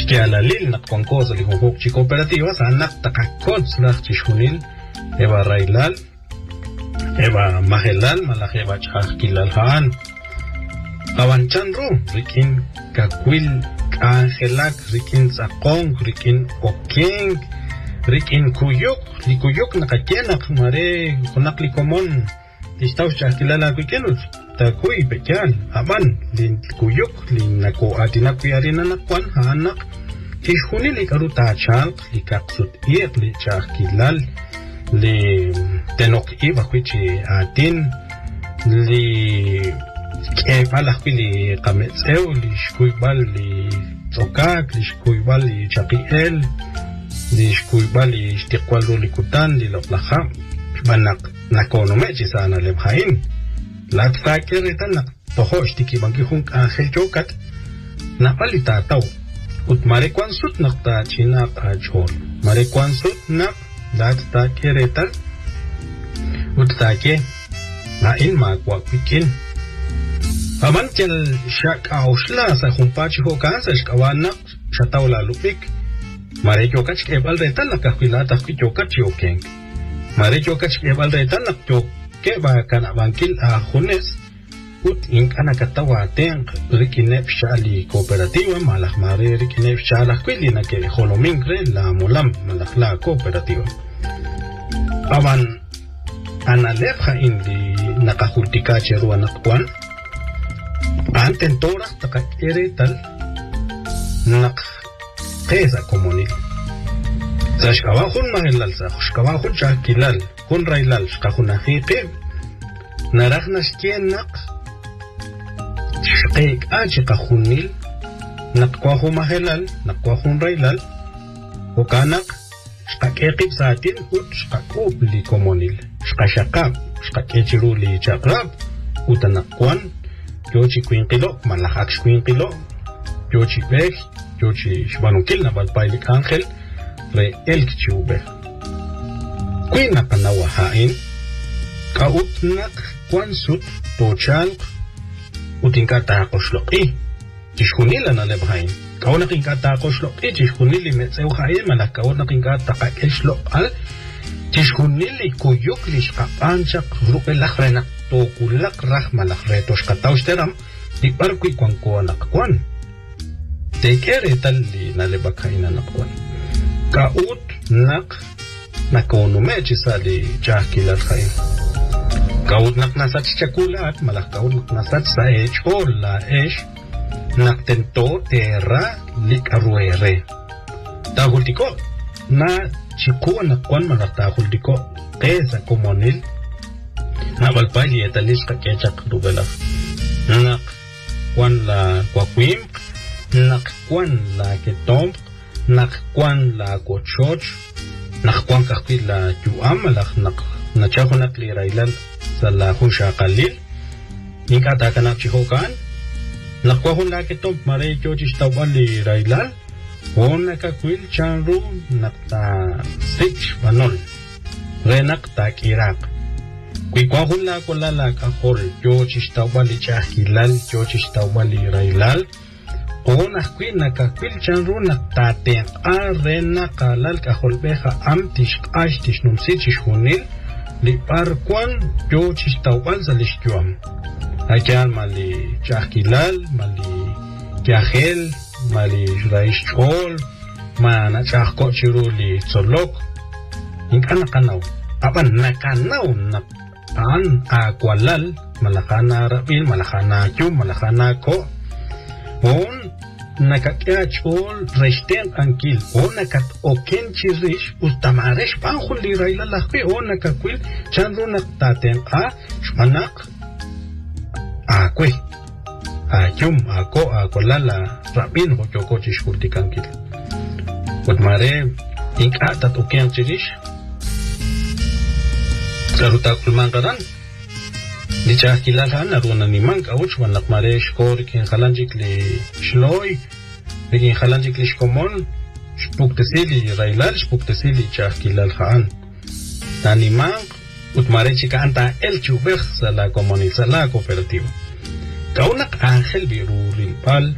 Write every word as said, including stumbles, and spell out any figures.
que a la lil nak con cosa li huk chi cooperativas anak takakot nak chishunil eba railal eba mahelal malak eba chakilal haan awanchan ru rikin kakwil angelak rikin sakong rikin okeng rikin kuyuk li kuyuk nakakenak mare kunak li komon istaw chakilal akukenus takuy pekyal aman lin kuyuk lin nako atinakuyarina nakwan hanak ishuni li karuta chalk li kaksut iet li chakilal li tenok iba kwichi atin li kebalak li kametseu li shkuybal li tsokak li shkuybal li chakiel li shkuybal li shtikwalro li kutan li loplaha banak nakonomechi sana lebhain lat fakirita nak tohosh tiki banki hunk angel chokat na palita taw ut mare kwansut nak ta chinak achol mare kwansut nak lat ta kirita ut ta ke na in ma kwa kwikin aman kel shak aushla sa humpachi hokan sa shkawana shatawla lupik mare chokach kebal reta la kahwila ta chokat chokeng mare chokach kebal reta nak chok ke ba kana bankil a junes ut in kana katawa ten rikinep shali cooperativa malak mare rikinep shala kwilina ke holomingre la mulam malak la cooperativa aban analepha indi nakahultika cheru anakwan anten tora takakere tal nak pesa comunil Zashkawahun mahilal sa shkawahun chakilal hun railal shkahun ahiqi narahna shkienak shqiq aji qahunil naqwahu mahilal naqwahun railal ukanak shqaqiqib saatin ut shqaqub li komonil shqashaqab shqaqichiru li chaqrab utanaqwan yochi quinqilo malahak shquinqilo yochi beg yochi shbanukil nabalpailik ángel re el chube kuina kanawa hain kautnak kwansut tochal utinkata qoshloqi tishkunila na lebhain kauna kinkata qoshloqi tishkunili metseu hain malak kauna kinkata qaqeshlo al tishkunili kuyuk lishqapanchaq ruqelaq renak tokulaq rahmalaq retos qatawsteram diparqui kwankoanaq kwan tekere talli na lebakaina naqwan kaut nak nakonumechi sali chakilal khaim kaut nak nasach chakulat malak kaut nak nasach sa ech hola esh nak tento terra likaruere tahultiko na chiku nakwan malak tahultiko pesa komonil na balpali etalis kakechak rubela nak kwan la kwakwim nak kwan la ketomb nak kwan la kochoch nak kwan kahpil la juam malak nak nachahunak li railan sa la hunsha qalil nikata kanak chihokan nak kwahun la ketomb mare chochish tawal li railal hona kakwil chanru nak ta sich banol renak ta kirak kwi kwahun la kolala kahol chochish tawal li chahilal chochish tawal li railal ona kwina ka kwilchan runa taten arena kalal ka holbeja amtish ashtish numsichish hunil li parkwan yochish tawal zalishkyuam akyal mali chakilal mali kyahel mali raish chol mana chakko chiruli tsolok inkana kanaw apan nakanaw na an akwalal malakana rabil malakana kyum malakana ko on nakakachol resten ankil on nakat oken chirish ustamaresh pankhuli raila lahpi on nakakwil chanru naktaten a shmanak akwe ayum ako akolala rabin hochoko chishkurti kankil utmare inkatat oken chirish karuta kulmangaran dicha kilala na runa ni mang kauch wanak mare skor kin khalanjik li shloy begin khalanjik li shkomon shpuktesili railal shpuktesili cha kilal khan tani mang utmare chika anta el chubeh sala comunidad sala cooperativa kaunak angel biruril pal